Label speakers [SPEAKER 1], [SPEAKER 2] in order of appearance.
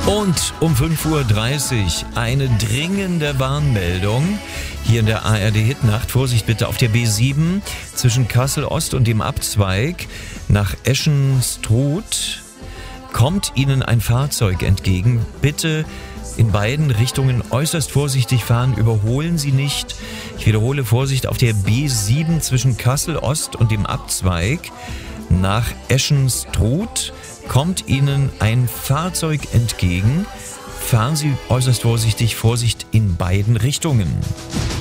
[SPEAKER 1] Und um 5:30 Uhr eine dringende Warnmeldung hier in der ARD-Hitnacht. Vorsicht bitte auf der B7 zwischen Kassel Ost und dem Abzweig nach Eschenstruth kommt Ihnen ein Fahrzeug entgegen. Bitte in beiden Richtungen äußerst vorsichtig fahren, überholen Sie nicht. Ich wiederhole, Vorsicht auf der B7 zwischen Kassel Ost und dem Abzweig nach Eschenstruth kommt Ihnen ein Fahrzeug entgegen. Fahren Sie äußerst vorsichtig, Vorsicht in beiden Richtungen.